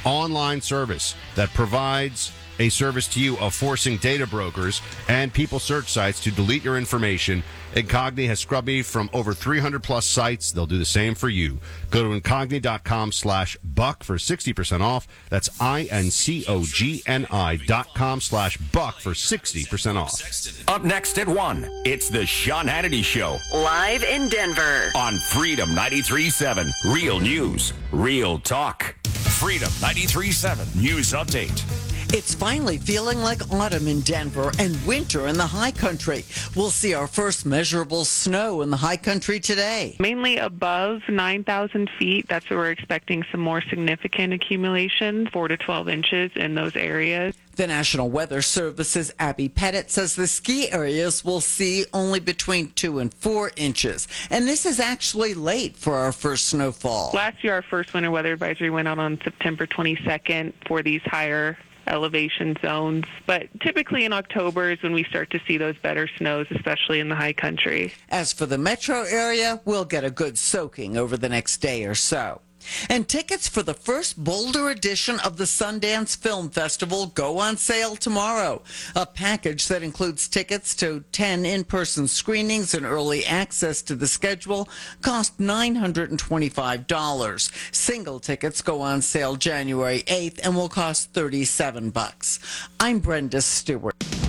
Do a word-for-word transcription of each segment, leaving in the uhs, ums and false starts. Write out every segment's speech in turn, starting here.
online service that provides a service to you of forcing data brokers and people search sites to delete your information. Incogni has scrubbed me from over three hundred plus sites. They'll do the same for you. Go to incogni.com slash buck for sixty percent off. That's I-N-C-O-G-N-I dot com slash buck for sixty percent off. Up next at one, it's the Sean Hannity Show. Live in Denver. On Freedom ninety-three point seven. Real news, real talk. Freedom ninety-three point seven News Update. It's finally feeling like autumn in Denver and winter in the high country. We'll see our first measurable snow in the high country today. Mainly above nine thousand feet. That's where we're expecting some more significant accumulation, four to twelve inches in those areas. The National Weather Service's Abby Pettit says the ski areas will see only between two and four inches. And this is actually late for our first snowfall. Last year, our first winter weather advisory went out on September twenty-second for these higher elevation zones. But typically in October is when we start to see those better snows, especially in the high country. As for the metro area, we'll get a good soaking over the next day or so. And tickets for the first Boulder edition of the Sundance Film Festival go on sale tomorrow. A package that includes tickets to ten in-person screenings and early access to the schedule cost nine hundred twenty-five dollars. Single tickets go on sale January eighth and will cost thirty-seven bucks. I'm Brenda Stewart.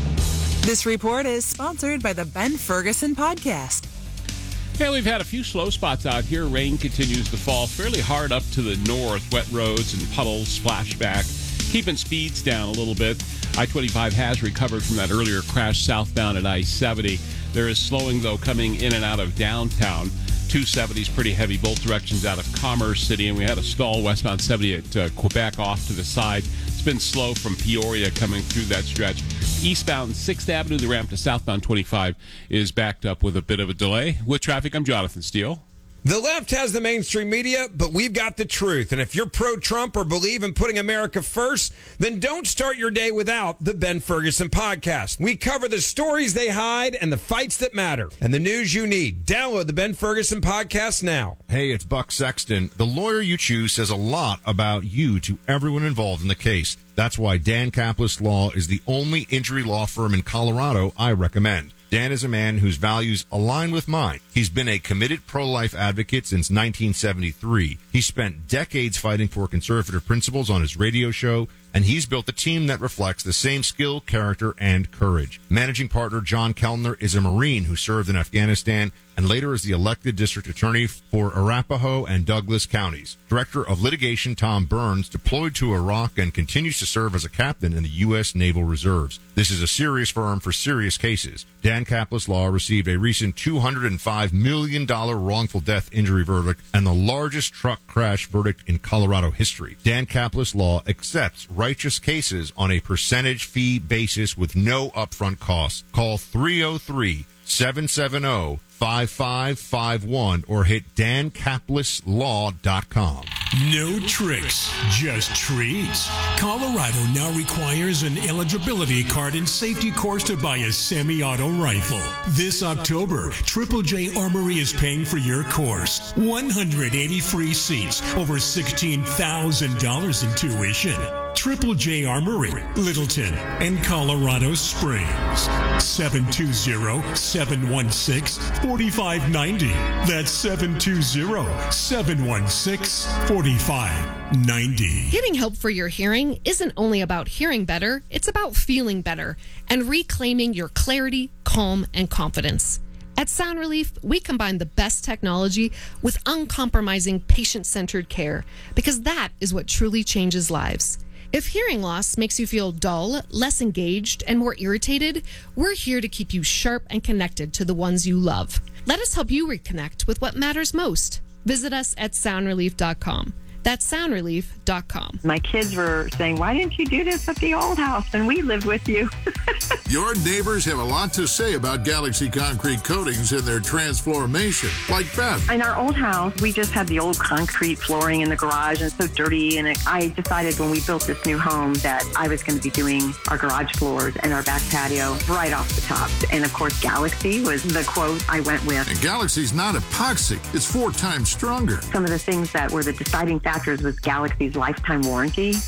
This report is sponsored by the Ben Ferguson Podcast. Yeah, we've had a few slow spots out here. Rain continues to fall fairly hard up to the north. Wet roads and puddles, splashback, keeping speeds down a little bit. I twenty-five has recovered from that earlier crash southbound at I seventy. There is slowing, though, coming in and out of downtown. two seventy is pretty heavy, both directions out of Commerce City. And we had a stall westbound seventy at uh, Quebec off to the side. It's been slow from Peoria coming through that stretch. Eastbound sixth Avenue, the ramp to southbound twenty-five is backed up with a bit of a delay. With traffic, I'm Jonathan Steele. The left has the mainstream media, but we've got the truth. And if you're pro-Trump or believe in putting America first, then don't start your day without the Ben Ferguson Podcast. We cover the stories they hide and the fights that matter and the news you need. Download the Ben Ferguson Podcast now. Hey, it's Buck Sexton. The lawyer you choose says a lot about you to everyone involved in the case. That's why Dan Kaplis Law is the only injury law firm in Colorado I recommend. Dan is a man whose values align with mine. He's been a committed pro-life advocate since nineteen seventy-three. He spent decades fighting for conservative principles on his radio show, and he's built a team that reflects the same skill, character, and courage. Managing partner John Kellner is a Marine who served in Afghanistan and later is the elected district attorney for Arapahoe and Douglas counties. Director of litigation Tom Burns deployed to Iraq and continues to serve as a captain in the U S Naval Reserves. This is a serious firm for serious cases. Dan Kaplis Law received a recent two hundred five million dollars wrongful death injury verdict and the largest truck crash verdict in Colorado history. Dan Kaplis Law accepts righteous cases on a percentage fee basis with no upfront costs. Call three oh three, seven seven oh, five five five one or hit dan kaplis law dot com. No tricks, just treats. Colorado now requires an eligibility card and safety course to buy a semi-auto rifle. This October, Triple J Armory is paying for your course. one hundred eighty free seats, over sixteen thousand dollars in tuition. Triple J Armory, Littleton, and Colorado Springs. seven two zero, seven one six, four five nine zero. That's seven two zero, seven one six, four five nine zero. Getting help for your hearing isn't only about hearing better, it's about feeling better and reclaiming your clarity, calm, and confidence. At Sound Relief, we combine the best technology with uncompromising patient-centered care because that is what truly changes lives. If hearing loss makes you feel dull, less engaged, and more irritated, we're here to keep you sharp and connected to the ones you love. Let us help you reconnect with what matters most. Visit us at sound relief dot com. That's sound relief dot com. My kids were saying, why didn't you do this at the old house? And we lived with you. Your neighbors have a lot to say about Galaxy Concrete Coatings and their transformation, like Beth. In our old house, we just had the old concrete flooring in the garage and so dirty. And it, I decided when we built this new home that I was going to be doing our garage floors and our back patio right off the top. And of course, Galaxy was the quote I went with. And Galaxy's not epoxy. It's four times stronger. Some of the things that were the deciding factors was Galaxy's lifetime warranty.